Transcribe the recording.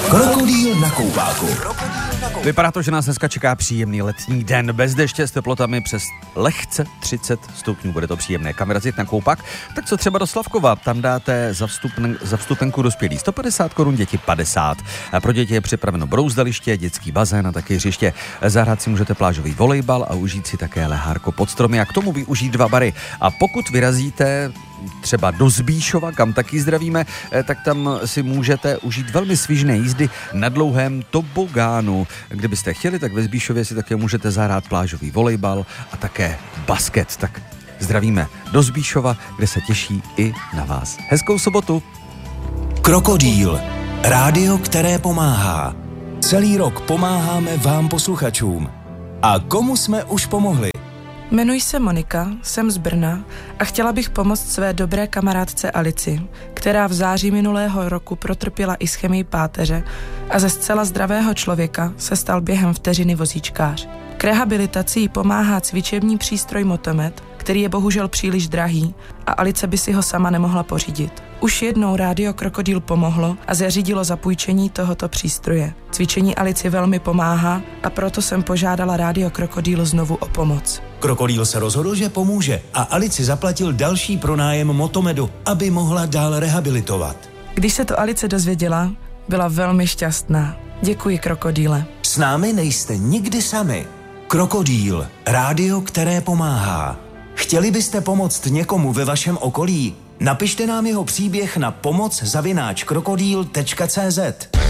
Krokodýl na koupáku. Vypadá to, že nás dneska čeká příjemný letní den bez deště s teplotami přes lehce 30 stupňů. Bude to příjemné. Kam vyrazit na koupák? Tak co třeba do Slavkova? Tam dáte za vstupenku dospělí 150 korun, děti 50. A pro děti je připraveno brouzdaliště, dětský bazén a také hřiště. Zahrát si můžete plážový volejbal a užít si také lehárko pod stromy a k tomu využít 2 bary. A pokud vyrazíte třeba do Zbíšova, kam taky zdravíme, tak tam si můžete užít velmi svižné jízdy na dlouhém tobogánu. Kdybyste chtěli, tak ve Zbíšově si také můžete zahrát plážový volejbal a také basket. Tak zdravíme do Zbíšova, kde se těší i na vás. Hezkou sobotu. Krokodýl. Rádio, které pomáhá. Celý rok pomáháme vám posluchačům. A komu jsme už pomohli? Jmenuji se Monika, jsem z Brna a chtěla bych pomoct své dobré kamarádce Alici, která v září minulého roku protrpěla ischemii páteře a ze zcela zdravého člověka se stal během vteřiny vozíčkář. K rehabilitaci jí pomáhá cvičební přístroj Motomed, který je bohužel příliš drahý a Alice by si ho sama nemohla pořídit. Už jednou Rádio Krokodýl pomohlo a zařídilo zapůjčení tohoto přístroje. Cvičení Alici velmi pomáhá a proto jsem požádala Rádio Krokodýl znovu o pomoc. Krokodýl se rozhodl, že pomůže a Alici zaplatil další pronájem Motomedu, aby mohla dál rehabilitovat. Když se to Alice dozvěděla, byla velmi šťastná. Děkuji, Krokodýle. S námi nejste nikdy sami. Krokodýl. Rádio, které pomáhá. Chtěli byste pomoct někomu ve vašem okolí? Napište nám jeho příběh na pomoc@krokodýl.cz.